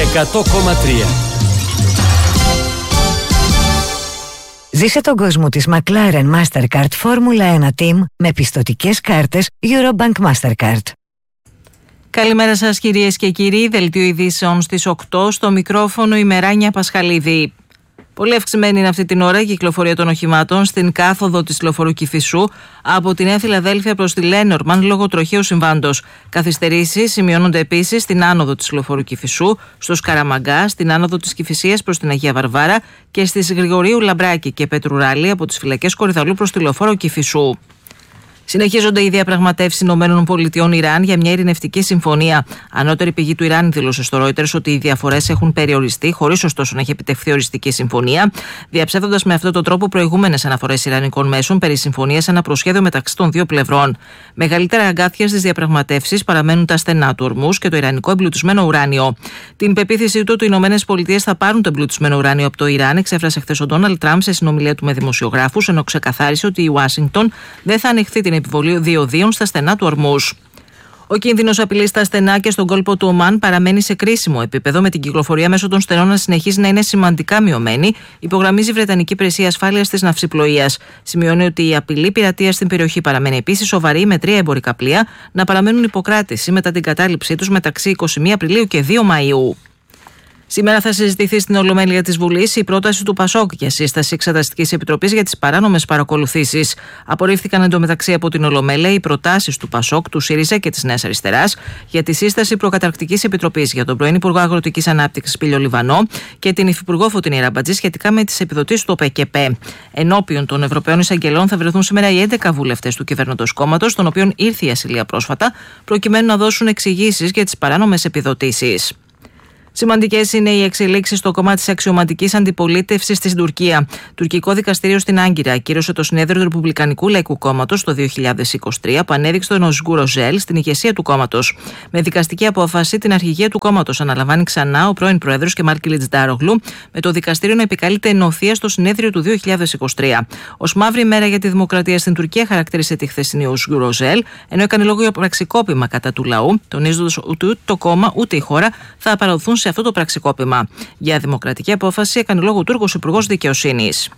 100,3. Ζήσε τον κόσμο της McLaren Mastercard Formula 1 Team με πιστωτικές κάρτες Eurobank Mastercard. Καλημέρα σας κυρίες και κύριοι, δελτίο ειδήσεων στις 8, στο μικρόφωνο η Μεράνια Πασχαλίδη. Πολύ αυξημένη είναι αυτή την ώρα η κυκλοφορία των οχημάτων στην κάθοδο της λεωφορείου Κηφισού από τη Νέα Φιλαδέλφια προς τη Λένορμαν λόγω τροχαίου συμβάντος. Καθυστερήσεις σημειώνονται επίσης στην άνοδο της λεωφορείου Κηφισού, στο Σκαραμαγκά, στην άνοδο της Κηφισίας προς την Αγία Βαρβάρα και στις Γρηγορίου Λαμπράκη και Πετρουράλη από τις φυλακές Κορυδαλού προς τη λεωφόρο Κηφισού. Συνεχίζονται οι διαπραγματεύσεις ΗΠΑ-Ιράν για μια ειρηνευτική συμφωνία. Ανώτερη πηγή του Ιράν δήλωσε στο Reuters ότι οι διαφορές έχουν περιοριστεί, χωρίς ωστόσο να έχει επιτευχθεί οριστική συμφωνία, διαψεύδοντας με αυτόν τον τρόπο προηγούμενες αναφορές ιρανικών μέσων περί συμφωνίας σε ένα προσχέδιο μεταξύ των δύο πλευρών. Μεγαλύτερα αγκάθια στις διαπραγματεύσεις παραμένουν τα στενά του Ορμούς και το ιρανικό εμπλουτισμένο ουράνιο. Την πεποίθησή του ότι οι ΗΠΑ θα πάρουν το εμπλουτισμένο ουράνιο από το Ιράν εξέφρασε χθες ο Ντόναλντ Τραμπ σε συνομιλία του με δημοσιογράφους, ενώ ξεκαθάρισε ότι η Ουάσιγκτον δεν θα ανοιχθεί την επιβολή διοδίων στα στενά του Ορμούς. Ο κίνδυνος απειλής στα στενά και στον κόλπο του Ομάν παραμένει σε κρίσιμο επίπεδο, με την κυκλοφορία μέσω των στενών να συνεχίζει να είναι σημαντικά μειωμένη, υπογραμμίζει η Βρετανική Υπηρεσία Ασφάλειας της Ναυσιπλοείας. Σημειώνει ότι η απειλή πειρατείας στην περιοχή παραμένει επίσης σοβαρή, με 3 εμπορικά πλοία να παραμένουν υποκράτηση μετά την κατάληψή τους μεταξύ 21 Απριλίου και 2 Μαΐου. Σήμερα θα συζητηθεί στην Ολομέλεια της Βουλής η πρόταση του ΠΑΣΟΚ για σύσταση Εξεταστικής Επιτροπής για τις παράνομες παρακολουθήσεις. Απορρίφθηκαν εντωμεταξύ από την Ολομέλεια οι προτάσεις του ΠΑΣΟΚ, του ΣΥΡΙΖΑ και της Νέας Αριστεράς για τη σύσταση προκαταρκτικής επιτροπής για τον πρώην Υπουργό Αγροτικής Ανάπτυξης Πήλιο Λιβανό και την Υφυπουργό Φωτεινή Ραμπατζή σχετικά με τις επιδοτήσεις του ΟΠΕΚΕΠΕ. Ενώπιον των Ευρωπαίων Εισαγγελών θα βρεθούν σήμερα οι 11 βουλευτές του κυβερνητικού κόμματος, των οποίων ήρθε η ασυλία πρόσφατα, προκειμένου να δώσουν εξηγήσεις για τις παράνομες επιδοτήσεις. Σημαντικές είναι οι εξελίξεις στο κομμάτι της αξιωματικής αντιπολίτευσης στην Τουρκία. Τουρκικό δικαστήριο στην Άγκυρα ακύρωσε το συνέδριο του Ρεπουμπλικανικού Λαϊκού Κόμματος το 2023 που ανέδειξε τον Οσγκούρ Οζέλ στην ηγεσία του κόμματος. Με δικαστική απόφαση, την αρχηγία του κόμματος αναλαμβάνει ξανά ο πρώην πρόεδρος Κεμάλ Κιλιτζντάρογλου, με το δικαστήριο να επικαλείται ενωθεία στο συνέδριο του 2023. Ως μαύρη μέρα για τη δημοκρατία στην Τουρκία χαρακτήρισε τη χθεσινή Οσγκούρ Οζέλ, ενώ έκανε λόγο για πραξικόπημα κατά του λαού, τονίζοντας ότι ούτε το κόμμα ούτε η χώρα θα παραδοθούν σε αυτό το πραξικόπημα. Για δημοκρατική απόφαση έκανε λόγο ο Τούρκος Υπουργός Δικαιοσύνης.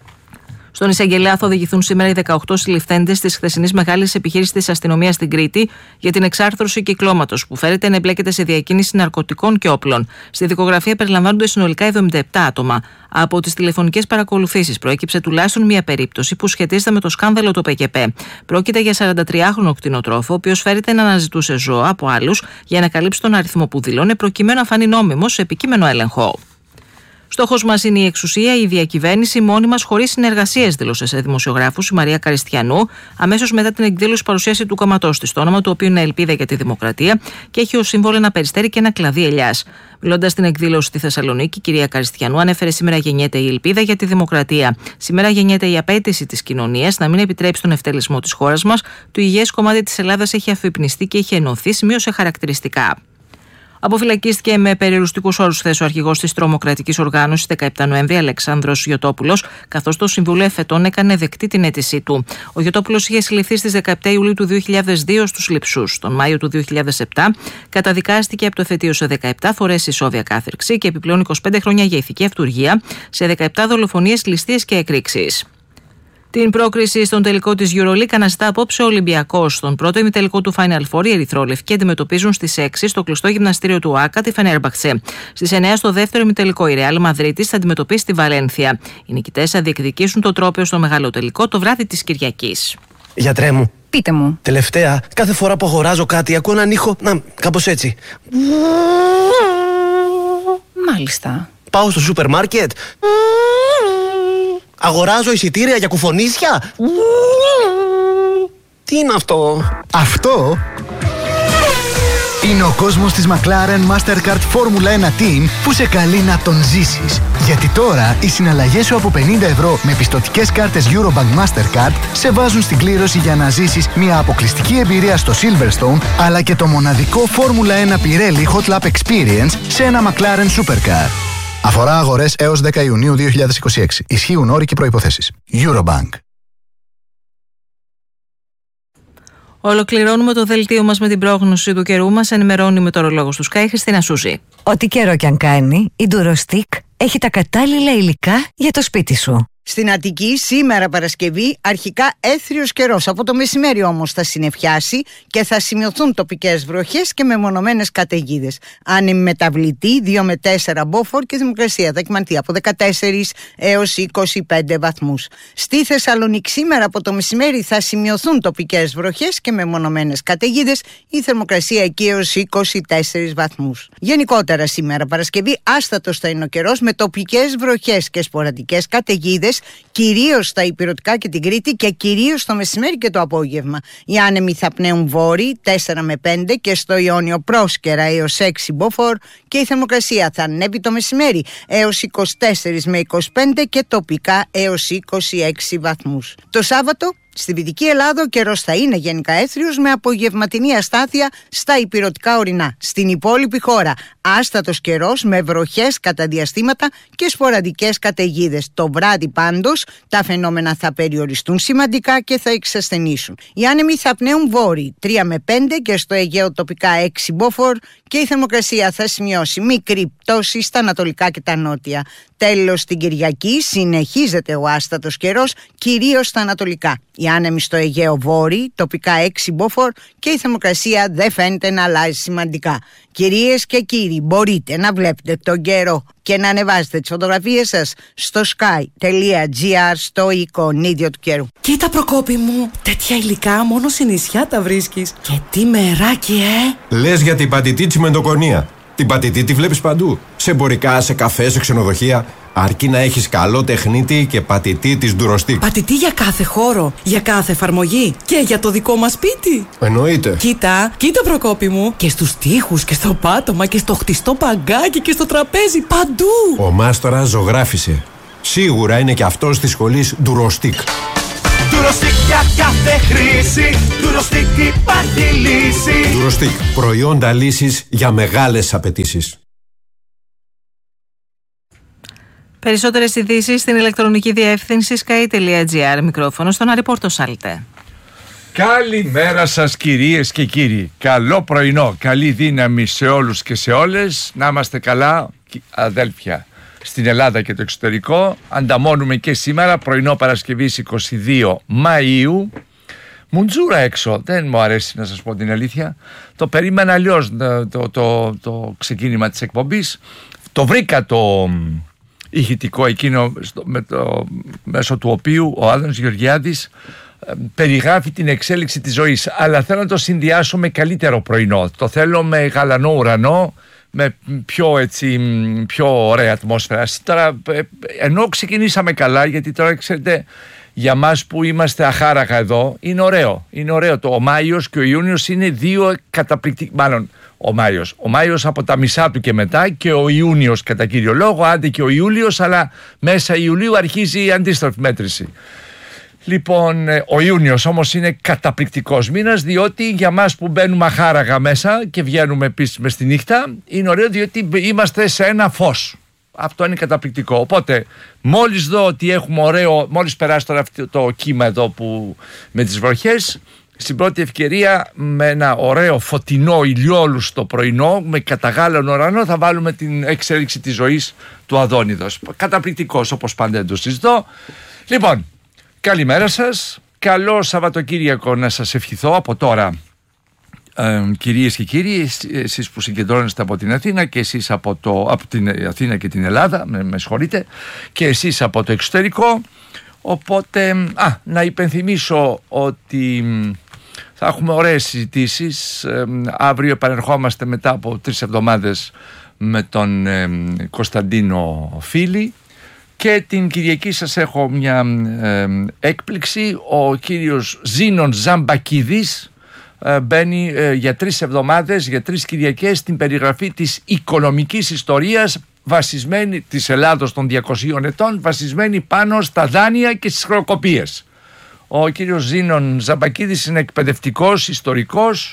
Στον εισαγγελέα θα οδηγηθούν σήμερα οι 18 συλληφθέντες της χθεσινής μεγάλης επιχείρησης της αστυνομίας στην Κρήτη για την εξάρθρωση κυκλώματος που φέρεται να εμπλέκεται σε διακίνηση ναρκωτικών και όπλων. Στη δικογραφία περιλαμβάνονται συνολικά 77 άτομα. Από τις τηλεφωνικές παρακολουθήσεις προέκυψε τουλάχιστον μία περίπτωση που σχετίζεται με το σκάνδαλο του ΠΚΠ. Πρόκειται για 43χρονο κτηνοτρόφο, ο οποίος φέρεται να αναζητούσε ζώα από άλλους για να καλύψει τον αριθμό που δηλώνει, προκειμένου να φανεί νόμιμος σε επικείμενο έλεγχο. Στόχος μας είναι η εξουσία, η διακυβέρνηση μόνη μας χωρίς συνεργασίες, δήλωσε σε δημοσιογράφους η Μαρία Καριστιανού, αμέσως μετά την εκδήλωση παρουσίαση του κόμματός της, το όνομα του οποίου είναι Ελπίδα για τη Δημοκρατία και έχει ως σύμβολο ένα περιστέρι και ένα κλαδί ελιάς. Μιλώντας στην εκδήλωση στη Θεσσαλονίκη, η κυρία Καριστιανού ανέφερε: σήμερα γεννιέται η Ελπίδα για τη Δημοκρατία. Σήμερα γεννιέται η απέτηση της κοινωνίας να μην επιτρέψει τον ευτελισμό της χώρας μας. Το υγιές κομμάτι της Ελλάδας έχει αφυπνιστεί και έχει ενωθεί, σημείωσε χαρακτηριστικά. Αποφυλακίστηκε με περιοριστικούς όρους χθες ο αρχηγός της τρομοκρατικής οργάνωσης 17 Νοέμβρη, Αλεξάνδρος Γιωτόπουλος, καθώς το Συμβούλιο Εφετών έκανε δεκτή την αίτησή του. Ο Γιωτόπουλος είχε συλληφθεί στις 17 Ιουλίου του 2002 στους Λειψούς. Τον Μάιο του 2007 καταδικάστηκε από το εφετείο σε 17 φορές ισόβια κάθερξη και επιπλέον 25 χρόνια για ηθική αυτουργία σε 17 δολοφονίες, ληστείες και εκρήξεις. Την πρόκριση στον τελικό της EuroLeague αναζητά απόψε ο Ολυμπιακός. Στον πρώτο ημιτελικό του Final Four, οι ερυθρόλευκοι αντιμετωπίζουν στις 6 στο κλειστό γυμναστήριο του ΟΑΚΑ τη Φενέρμπαχτσε. Στις 9 στο δεύτερο ημιτελικό, η Ρεάλ Μαδρίτης θα αντιμετωπίσει τη Βαλένθια. Οι νικητές θα διεκδικήσουν το τρόπαιο στο μεγάλο τελικό το βράδυ της Κυριακής. Γιατρέ μου. Πείτε μου. Τελευταία, κάθε φορά που αγοράζω κάτι, ακούω έναν ήχο. Να, κάπως έτσι. Μάλιστα. Πάω στο σούπερ μάρκετ. Αγοράζω εισιτήρια για κουφονίσια. Τι είναι αυτό? Αυτό είναι ο κόσμος της McLaren Mastercard Formula 1 Team που σε καλεί να τον ζήσεις. Γιατί τώρα οι συναλλαγές σου από 50 ευρώ με πιστωτικές κάρτες Eurobank Mastercard σε βάζουν στην κλήρωση για να ζήσεις μια αποκλειστική εμπειρία στο Silverstone, αλλά και το μοναδικό Formula 1 Pirelli Hot Lap Experience σε ένα McLaren Supercar. Αφορά αγορές έως 10 Ιουνίου 2026. Ισχύουν όροι και προϋποθέσεις. Eurobank. Ολοκληρώνουμε το δελτίο μας με την πρόγνωση του καιρού μας. Ενημερώνει με το ορολόγο του Sky Χριστίνα Σούζη. Ό,τι καιρό κι αν κάνει, η Durostick έχει τα κατάλληλα υλικά για το σπίτι σου. Στην Αττική σήμερα Παρασκευή αρχικά έθριος καιρός. Από το μεσημέρι όμως θα συννεφιάσει και θα σημειωθούν τοπικές βροχές και μεμονωμένες καταιγίδες. Άνεμη μεταβλητή 2 με 4 μποφόρ και θερμοκρασία θα κυμανθεί από 14 έως 25 βαθμούς. Στη Θεσσαλονίκη σήμερα από το μεσημέρι θα σημειωθούν τοπικές βροχές και μεμονωμένες καταιγίδες. Η θερμοκρασία εκεί έως 24 βαθμούς. Γενικότερα σήμερα Παρασκευή άστατος θα είναι ο καιρός με τοπικές βροχές και σποραδικές καταιγίδες, κυρίως στα ηπειρωτικά και την Κρήτη και κυρίως το μεσημέρι και το απόγευμα. Οι άνεμοι θα πνέουν βόρειοι 4 με 5 και στο Ιόνιο πρόσκαιρα έως 6 μποφόρ και η θερμοκρασία θα ανέβει το μεσημέρι έως 24 με 25 και τοπικά έως 26 βαθμούς. Το Σάββατο στη Δυτική Ελλάδα ο καιρός θα είναι γενικά έθριος με απογευματινή αστάθεια στα ηπειρωτικά ορεινά. Στην υπόλοιπη χώρα άστατος καιρός με βροχές κατά διαστήματα και σποραδικές καταιγίδες. Το βράδυ πάντως τα φαινόμενα θα περιοριστούν σημαντικά και θα εξασθενήσουν. Οι άνεμοι θα πνέουν βόρειοι 3 με 5 και στο Αιγαίο τοπικά 6 μποφόρ και η θερμοκρασία θα σημειώσει μικρή πτώση στα ανατολικά και τα νότια. Τέλος, την Κυριακή συνεχίζεται ο άστατος καιρός, κυρίως στα ανατολικά. Οι άνεμοι στο Αιγαίο βόρειοι, τοπικά 6 μποφόρ και η θερμοκρασία δεν φαίνεται να αλλάζει σημαντικά. Κυρίες και κύριοι, μπορείτε να βλέπετε τον καιρό και να ανεβάζετε τις φωτογραφίες σας στο sky.gr στο εικονίδιο του καιρού. Κοίτα Προκόπη μου, τέτοια υλικά μόνο σε νησιά τα βρίσκεις. Και τι μεράκι, Λες για την πατητή τσιμεντοκονία. Την πατητή τη βλέπεις παντού. Σε εμπορικά, σε καφέ, σε ξενοδοχεία. Αρκεί να έχεις καλό τεχνίτη και πατητή της Durostick. Πατητή για κάθε χώρο, για κάθε εφαρμογή και για το δικό μας σπίτι. Εννοείται. Κοίτα Προκόπη μου. Και στους τοίχους και στο πάτωμα και στο χτιστό παγκάκι και στο τραπέζι, παντού. Ο μάστορας ζωγράφισε. Σίγουρα είναι και αυτός της σχολής Durostick. Durostick για κάθε χρήση. Durostick υπάρχει λύση. Durostick. Προϊόντα λύσης για μεγάλες απαιτήσεις. Περισσότερες ειδήσεις στην ηλεκτρονική διεύθυνση sky.gr. Μικρόφωνο στον Άρη Πορτοσάλτε. Καλημέρα σας κυρίες και κύριοι. Καλό πρωινό, καλή δύναμη σε όλους και σε όλες. Να είμαστε καλά αδέλφια στην Ελλάδα και το εξωτερικό. Ανταμώνουμε και σήμερα πρωινό Παρασκευής 22 Μαΐου. Μουντζούρα έξω, δεν μου αρέσει να σας πω την αλήθεια. Το περίμενα αλλιώς το ξεκίνημα της εκπομπής. Το βρήκα το ηχητικό εκείνο μέσω του οποίου ο Άδωνης Γεωργιάδης περιγράφει την εξέλιξη της ζωής, αλλά θέλω να το συνδυάσω με καλύτερο πρωινό. Το θέλω με γαλανό ουρανό, με πιο ωραία ατμόσφαιρα. Τώρα, ενώ ξεκινήσαμε καλά, γιατί τώρα ξέρετε, για μας που είμαστε αχάραγα εδώ, είναι ωραίο. Είναι ωραίο. Ο Μάιος και ο Ιούνιος είναι δύο καταπληκτικοί. Μάλλον ο Μάιος από τα μισά του και μετά, και ο Ιούνιος κατά κύριο λόγο, άντε και ο Ιούλιος, αλλά μέσα Ιουλίου αρχίζει η αντίστροφη μέτρηση. Λοιπόν, ο Ιούνιος όμως είναι καταπληκτικός μήνας, διότι για μας που μπαίνουμε αχάραγα μέσα και βγαίνουμε επίσης μες στη νύχτα, είναι ωραίο διότι είμαστε σε ένα φως. Αυτό είναι καταπληκτικό. Οπότε, μόλις δω ότι έχουμε ωραίο, μόλις περάσει τώρα αυτό το κύμα εδώ με τις βροχές, στην πρώτη ευκαιρία με ένα ωραίο φωτεινό ηλιόλουστο πρωινό, με καταγάλανο ουρανό, θα βάλουμε την εξέλιξη της ζωής του Αδόνιδος. Καταπληκτικός, όπως πάντα το συζητώ. Λοιπόν, καλημέρα σας. Καλό Σαββατοκύριακο να σας ευχηθώ από τώρα, κυρίες και κύριοι, εσείς που συγκεντρώνεστε από την Αθήνα και εσείς από την Αθήνα και την Ελλάδα, με συγχωρείτε, και εσείς από το εξωτερικό. Οπότε, να υπενθυμίσω ότι θα έχουμε ωραίες συζητήσεις. Αύριο επανερχόμαστε μετά από 3 εβδομάδες με τον Κωνσταντίνο Φίλη. Και την Κυριακή σας έχω μια έκπληξη. Ο κύριος Ζήνων Ζαμπακίδης μπαίνει για 3 εβδομάδες, για 3 Κυριακές, στην περιγραφή της οικονομικής ιστορίας της Ελλάδος των 200 ετών, βασισμένη πάνω στα δάνεια και στις χρεοκοπίες. Ο κύριος Ζήνων Ζαμπακίδης είναι εκπαιδευτικός, ιστορικός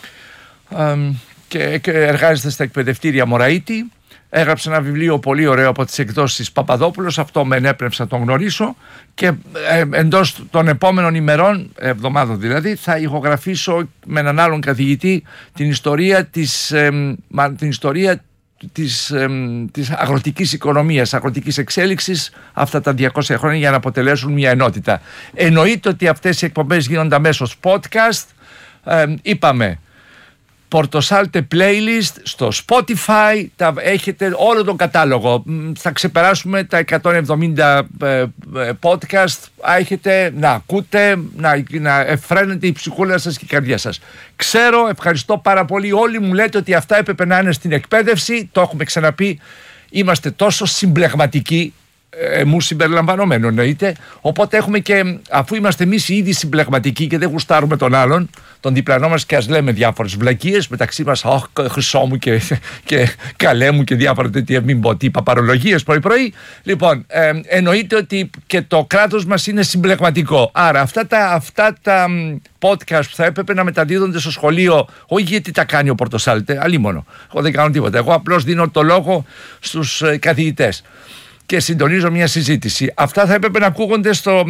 και εργάζεται στα εκπαιδευτήρια Μωραΐτη. Έγραψε ένα βιβλίο πολύ ωραίο από τις εκδόσεις Παπαδόπουλος. Αυτό με ενέπνευσε να τον γνωρίσω. Και εντός των επόμενων ημερών, εβδομάδων δηλαδή, θα ηχογραφήσω με έναν άλλον καθηγητή την ιστορία της αγροτικής οικονομίας, αγροτικής εξέλιξης αυτά τα 200 χρόνια για να αποτελέσουν μια ενότητα. Εννοείται ότι αυτές οι εκπομπές γίνονται αμέσως podcast. Είπαμε Πορτοσάλτε playlist στο Spotify, έχετε όλο τον κατάλογο. Θα ξεπεράσουμε τα 170 podcast. Έχετε να ακούτε, να εφραίνεται η ψυχούλα σας και η καρδιά σας. Ξέρω, ευχαριστώ πάρα πολύ. Όλοι μου λέτε ότι αυτά έπρεπε να είναι στην εκπαίδευση. Το έχουμε ξαναπεί. Είμαστε τόσο συμπλεγματικοί, μου συμπεριλαμβανομένου εννοείται. Οπότε έχουμε και, αφού είμαστε εμείς ήδη συμπλεγματικοί και δεν γουστάρουμε τον άλλον, τον διπλανό μας, και ας λέμε διάφορες βλακίες μεταξύ μας, χρυσό μου και καλέ μου και διάφορα τέτοια, μην πω τι παπαρολογίες πρωί-πρωί. Λοιπόν, εννοείται ότι και το κράτος μας είναι συμπλεγματικό. Άρα αυτά τα podcast που θα έπρεπε να μεταδίδονται στο σχολείο, όχι γιατί τα κάνει ο Πορτοσάλτε, αλλήμονο. Εγώ δεν κάνω τίποτα. Εγώ απλώς δίνω το λόγο στους καθηγητές και συντονίζω μια συζήτηση. Αυτά θα έπρεπε να ακούγονται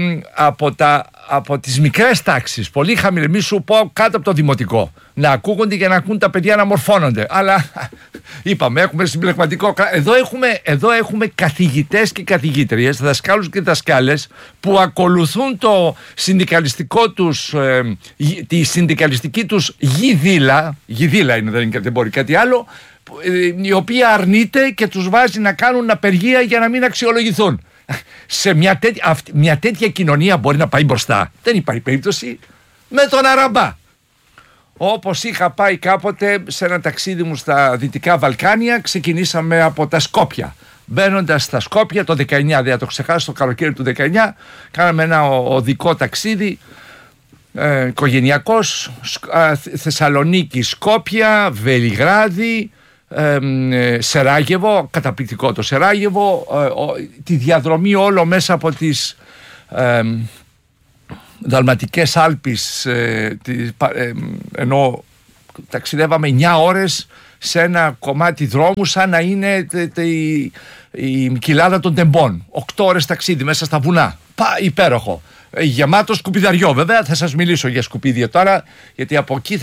από τις μικρές τάξεις, πολύ χαμηλή, μη σου πω κάτω από το δημοτικό, να ακούγονται για να ακούν τα παιδιά να μορφώνονται. Αλλά είπαμε, έχουμε συμπλεγματικό. Εδώ έχουμε καθηγητές και καθηγήτριες, δασκάλους και δασκάλες που ακολουθούν το συνδικαλιστικό τους, τη συνδικαλιστική τους γιδίλα είναι, δεν μπορεί κάτι άλλο, η οποία αρνείται και τους βάζει να κάνουν απεργία για να μην αξιολογηθούν. Σε μια τέτοια κοινωνία μπορεί να πάει μπροστά? Δεν υπάρχει περίπτωση. Με τον Αραμπά, όπως είχα πάει κάποτε σε ένα ταξίδι μου στα Δυτικά Βαλκάνια, ξεκινήσαμε από τα Σκόπια. Μπαίνοντας στα Σκόπια το 19, δεν θα το ξεχάσω, το καλοκαίρι του 19, κάναμε ένα οδικό ταξίδι οικογενειακός, Θεσσαλονίκη, Σκόπια, Βελιγράδι, Σεράγεβο, καταπληκτικό το Σεράγεβο, τη διαδρομή όλο μέσα από τις Δαλματικές Άλπεις, ενώ ταξιδεύαμε 9 ώρες σε ένα κομμάτι δρόμου σαν να είναι η κοιλάδα των Τεμπών. 8 ώρες ταξίδι μέσα στα βουνά. Υπέροχο. Γεμάτο σκουπιδαριό. Βέβαια θα σας μιλήσω για σκουπίδια τώρα, γιατί από εκεί